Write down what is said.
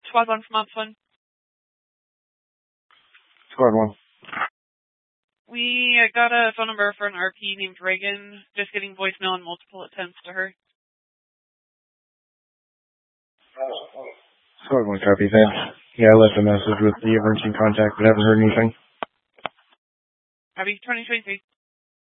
Squad 1 from Ops 1. Squad 1. We got a phone number for an RP named Reagan, just getting voicemail on multiple attempts to her. Squad 1 copy, thanks. Yeah, I left a message with the emergency contact, but haven't heard anything. Happy 2023.